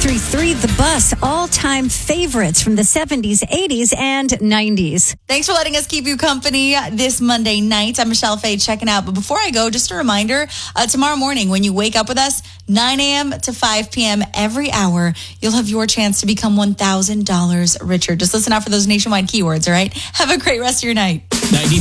93.3 The Bus, all-time favorites from the 70s, 80s, and 90s. Thanks for letting us keep you company this Monday night. I'm Michelle Faye checking out. But before I go, just a reminder, tomorrow morning when you wake up with us, 9 a.m. to 5 p.m. every hour, you'll have your chance to become $1,000 richer. Just listen out for those nationwide keywords, all right? Have a great rest of your night. 93.